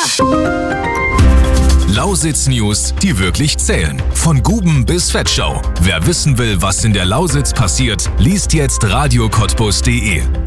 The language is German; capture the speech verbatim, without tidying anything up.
Lausitz News, die wirklich zählen. Von Guben bis Vetschau. Wer wissen will, was in der Lausitz passiert, liest jetzt radio cottbus punkt de.